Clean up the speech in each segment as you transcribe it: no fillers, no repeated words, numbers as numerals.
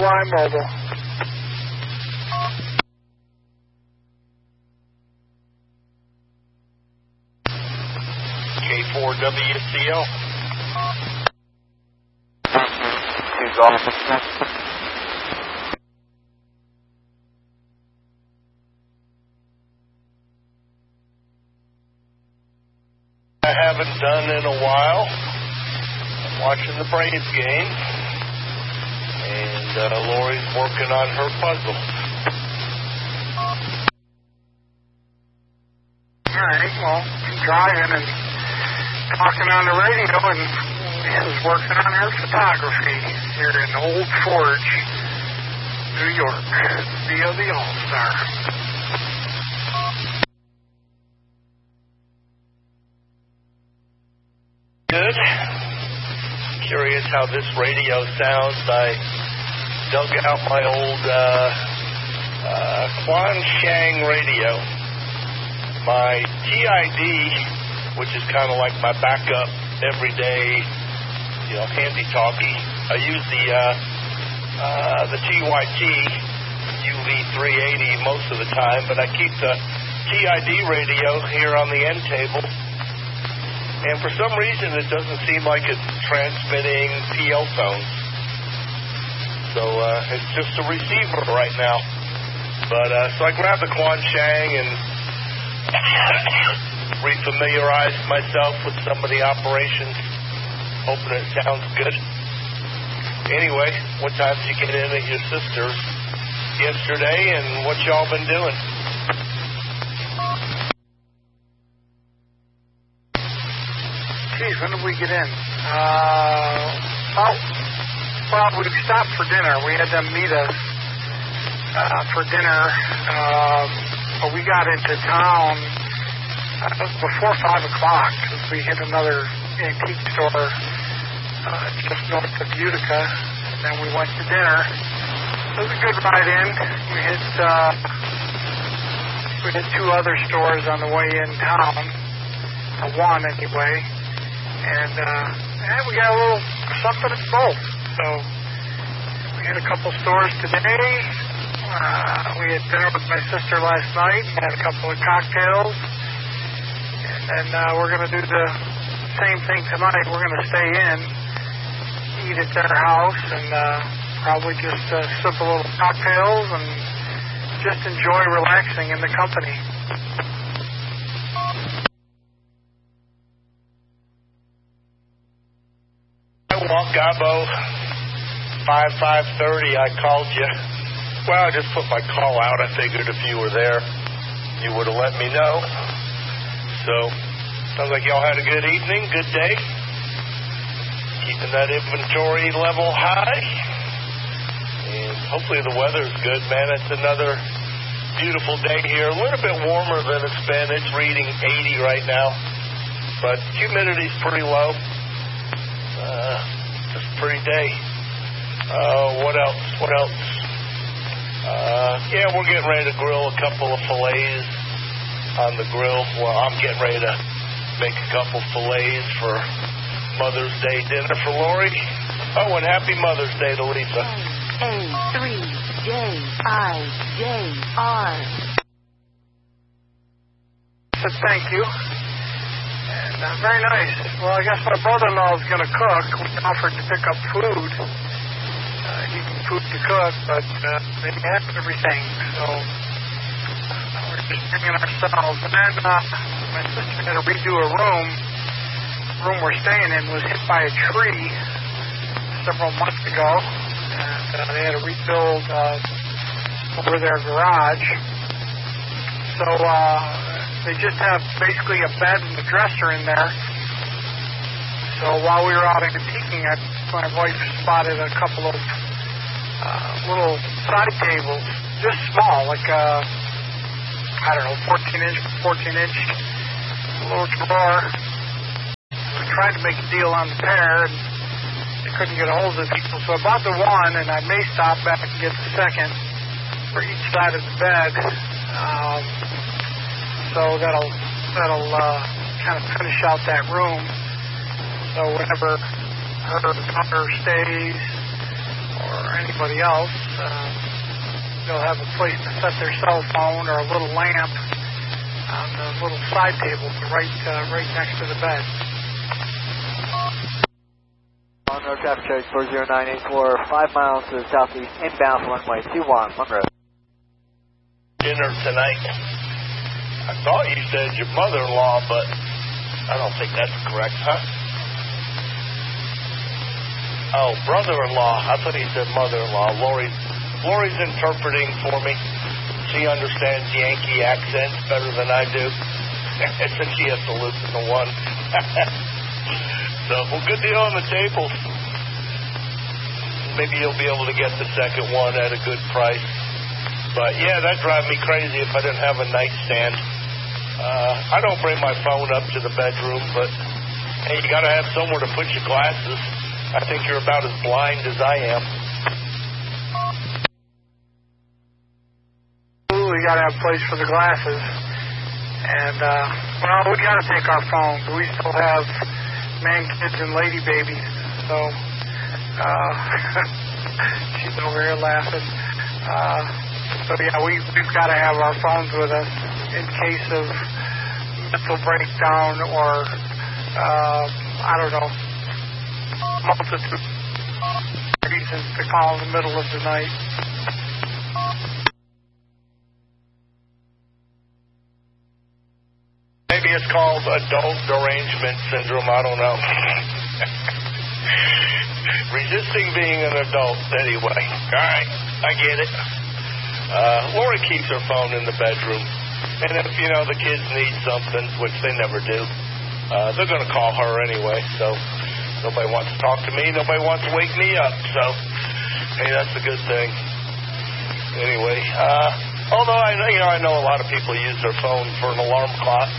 WI Mobile. K4WCL. He's off. I haven't done in a while. I'm watching the Braves game, and Lori's working on her puzzle. All right, well, I'm driving and talking on the radio, and she's working on her photography here in Old Forge, New York, via the All-Star. Good. Curious how this radio sounds. I dug out my old Quansheng radio. My TID, which is kind of like my backup everyday, handy-talkie. I use the TYT UV380 most of the time, but I keep the TID radio here on the end table. And for some reason, it doesn't seem like it's transmitting PL tones. So it's just a receiver right now. But so I grabbed the Quansheng and refamiliarized myself with some of the operations, hoping it sounds good. Anyway, what time did you get in at your sister's yesterday, and what y'all been doing? Geez, when did we get in? Well, we stopped for dinner. We had them meet us for dinner, but we got into town before 5 o'clock. We hit another antique store just north of Utica, and then we went to dinner. It was a good ride in. We hit 2 other stores on the way in town, one anyway. And we got a little something at both. So we had a couple stores today. We had dinner with my sister last night. Had a couple of cocktails. And we're going to do the same thing tonight. We're going to stay in, eat at their house, and probably just sip a little cocktails and just enjoy relaxing in the company. Well, Gabo, 5:30, I called you. Well, I just put my call out. I figured if you were there, you would have let me know. So, sounds like y'all had a good evening, good day. Keeping that inventory level high. And hopefully the weather's good, man. It's another beautiful day here. A little bit warmer than it's been. It's reading 80 right now. But humidity's pretty low. Just a pretty day. What else? Yeah, we're getting ready to grill a couple of fillets on the grill. Well, I'm getting ready to make a couple fillets for Mother's Day dinner for Lori. Oh, and happy Mother's Day to Lisa. A3JIJR. So thank you. Very nice. Well, I guess my brother-in-law is going to cook. We offered to pick up food. He can food to cook, but they have everything. So we're just bringing ourselves. And then my sister had to redo a room. The room we're staying in was hit by a tree several months ago. And they had to rebuild over their garage. So they just have basically a bed and a dresser in there. So while we were out antiquing, my wife spotted a couple of little side tables, just small, like 14-inch, little drawer. We tried to make a deal on the pair, and they couldn't get a hold of the people. So I bought the one, and I may stop back and get the second for each side of the bed. So that'll kind of finish out that room. So whenever her daughter stays or any everybody else. They'll have a place to set their cell phone or a little lamp on the little side table right next to the bed. On road traffic charge 40984, 5 miles to the southeast, inbound for runway 21, Monroe. Dinner tonight. I thought you said your mother-in-law, but I don't think that's correct, huh? Oh, brother-in-law. I thought he said mother-in-law. Lori's interpreting for me. She understands Yankee accents better than I do. Since she has to listen to one. So, well, good deal on the table. Maybe you'll be able to get the second one at a good price. But, yeah, that'd drive me crazy if I didn't have a nightstand. I don't bring my phone up to the bedroom, but, hey, you got to have somewhere to put your glasses. I think you're about as blind as I am. We got to have a place for the glasses. And, well, we got to take our phones. We still have man, kids, and lady babies. So, she's over here laughing. So, yeah, we've got to have our phones with us in case of mental breakdown or, I don't know, multitude of reasons to call in the middle of the night. Maybe it's called adult derangement syndrome. I don't know. Resisting being an adult, anyway. All right, I get it. Lori keeps her phone in the bedroom. And if, the kids need something, which they never do, they're going to call her anyway. So nobody wants to talk to me. Nobody wants to wake me up. So, hey, that's a good thing. Anyway, although I know a lot of people use their phone for an alarm clock.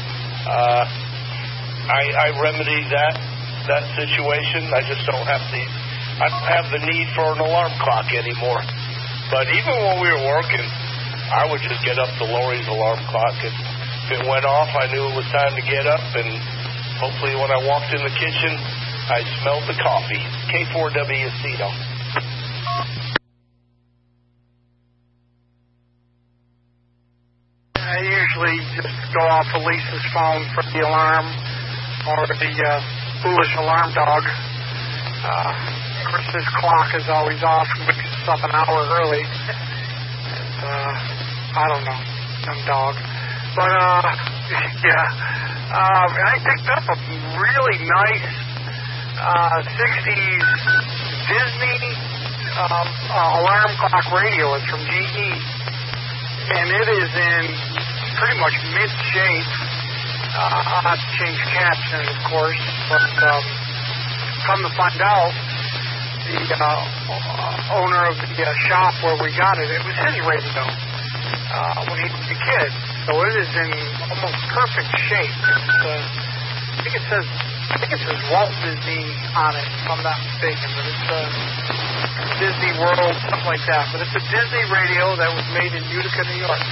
I remedy that situation. I just don't have the need for an alarm clock anymore. But even when we were working, I would just get up to Lori's alarm clock, and if it went off, I knew it was time to get up, and hopefully when I walked in the kitchen, I smelled the coffee. K4WC, I usually just go off of Lisa's phone for the alarm or the foolish alarm dog. Of course, this clock is always off and wakes us up an hour early. I don't know, some dog. But, yeah, I picked up a really nice 60s Disney alarm clock radio. It's from GE. And it is in pretty much mint shape. I'll have to change caps in it, of course. But come to find out, the owner of the shop where we got it, it was his radio when he was a kid. So it is in almost perfect shape. I think it says Walt Disney on it, if I'm not mistaken. But it's Disney World, something like that. But it's a Disney radio that was made in Utica, New York.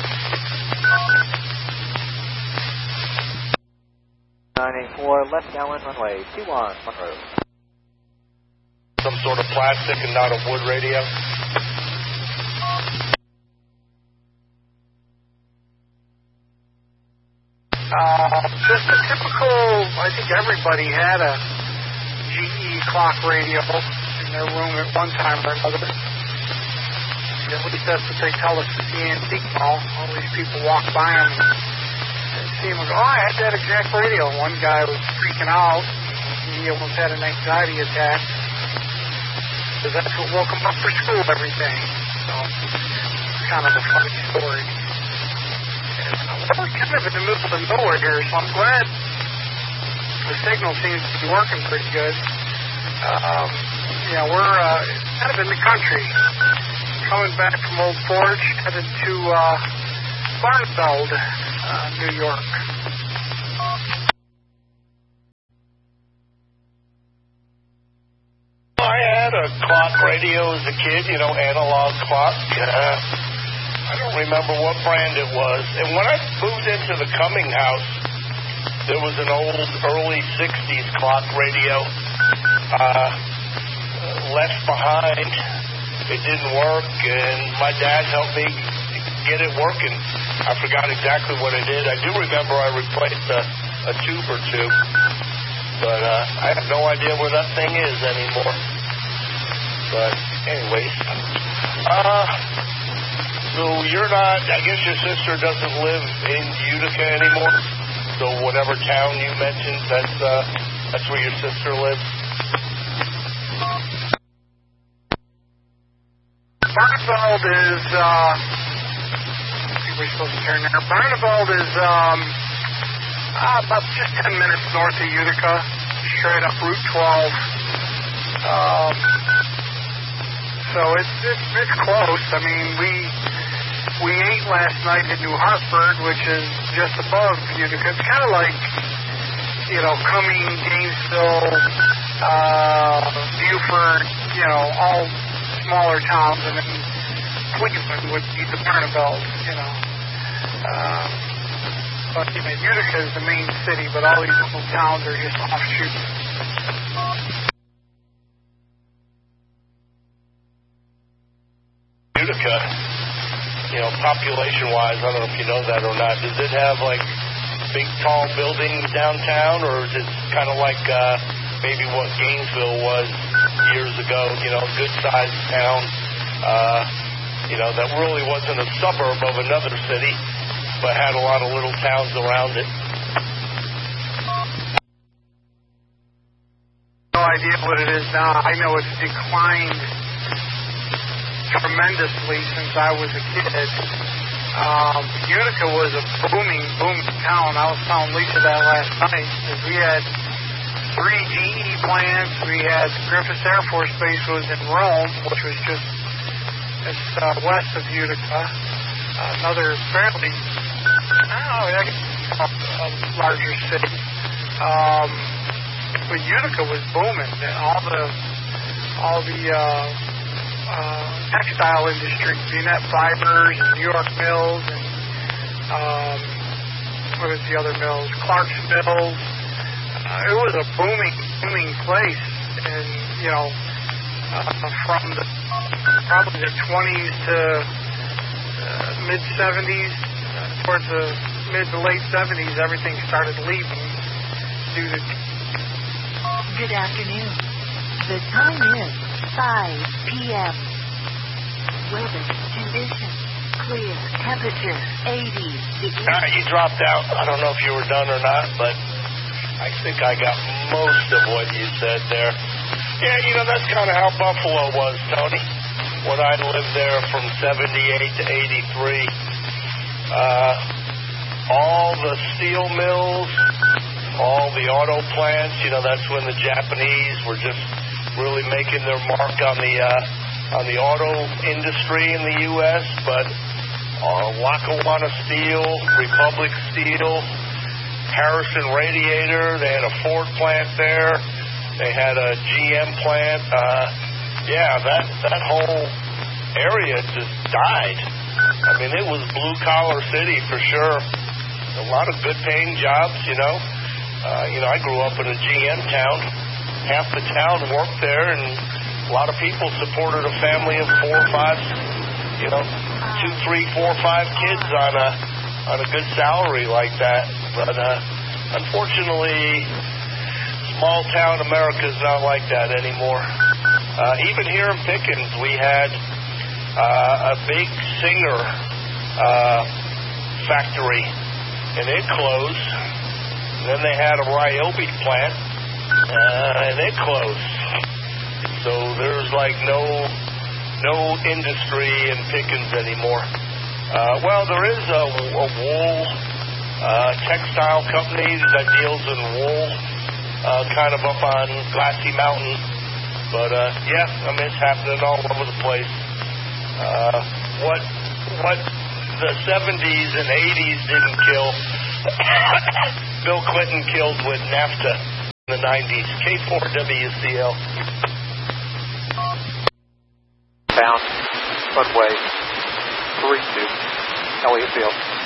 984, left downwind runway 21, Monroe. Some sort of plastic and not a wood radio? Just a typical, I think everybody had a GE clock radio in their room at one time or another. At least that's what they tell us at the antique mall. All these people walk by them and see them and go, I had that exact radio. One guy was freaking out. He almost had an anxiety attack. Because that's what woke him up for school every day. So, it's kind of a funny story. We're kind of in the middle of nowhere here, so I'm glad the signal seems to be working pretty good. We're kind of in the country. Coming back from Old Forge, headed to Barnfeld, New York. I had a clock radio as a kid, analog clock. I don't remember what brand it was. And when I moved into the Cumming house, there was an old, early 60s clock radio left behind. it didn't work, and my dad helped me get it working. I forgot exactly what I did. I do remember I replaced a tube or two, but I have no idea where that thing is anymore. But anyways, so you're not, I guess your sister doesn't live in Utica anymore, so whatever town you mentioned, that's where your sister lives? Barneveld is, we're supposed to turn there. Barneveld is about just 10 minutes north of Utica, straight up Route 12. So it's close. I mean, we ate last night at New Hartford, which is just above Utica. It's kind of like, Cumming, Gainesville, Buford, all smaller towns, and then Cleveland would be the Barneveld, But Utica is the main city, but all these little towns are just offshoots. Utica, population-wise, I don't know if you know that or not, does it have, big, tall buildings downtown, or is it kind of like maybe what Gainesville was years ago, good-sized town, that really wasn't a suburb of another city, but had a lot of little towns around it? No idea what it is now. I know it's declined tremendously since I was a kid. Utica was a booming town. I was telling Lisa that last night. We had 3 GE plants. We had Griffiths Air Force Base was in Rome, which was just west of Utica. Another fairly a larger city. But Utica was booming, and all the textile industry, Vinet Fibers, and New York Mills, and what was the other mills? Clark's Mills. It was a booming place, and from probably the 20s to mid 70s, towards the mid to late 70s, everything started leaving due to. Good afternoon. The time is 5 p.m. Weather conditions clear. Temperature 80 degrees. You dropped out. I don't know if you were done or not, but I think I got most of what you said there. Yeah, that's kind of how Buffalo was, Tony. When I lived there from 78 to 83, all the steel mills, all the auto plants, that's when the Japanese were just really making their mark on the auto industry in the U.S., but Lackawanna Steel, Republic Steel, Harrison Radiator, they had a Ford plant there, they had a GM plant. That whole area just died. I mean, it was blue-collar city for sure. A lot of good-paying jobs, I grew up in a GM town. Half the town worked there, and a lot of people supported a family of 4 or 5, 2, 3, 4, 5 kids on a good salary like that. But unfortunately, small town America is not like that anymore. Even here in Pickens, we had a big Singer factory, and it closed. And then they had a Ryobi plant, and it closed. So there's no industry in Pickens anymore. There is a wool textile company that deals in wool, kind of up on Glassy Mountain. But it's happening all over the place. What the 70s and 80s didn't kill, Bill Clinton killed with NAFTA in the 90s. K4WCL. Bound, runway 32, Elliott Field.